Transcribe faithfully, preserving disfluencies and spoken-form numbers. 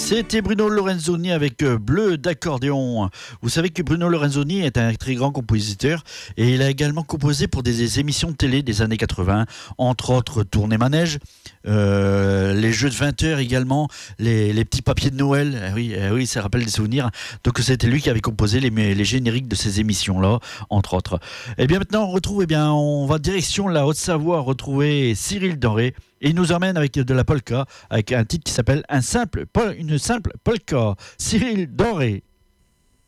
C'était Bruno Lorenzoni avec Bleu d'accordéon. Vous savez que Bruno Lorenzoni est un très grand compositeur et il a également composé pour des émissions de télé des années quatre-vingts, entre autres Tournée Manège, euh, les jeux de vingt heures également, les, les petits papiers de Noël. Eh oui, eh oui, ça rappelle des souvenirs. Donc c'était lui qui avait composé les, les génériques de ces émissions-là, entre autres. Et bien maintenant on retrouve, eh bien on va direction la Haute-Savoie retrouver Cyril Denré. Et il nous emmène avec de la polka, avec un titre qui s'appelle un simple, Une simple polka. Cyril Denré.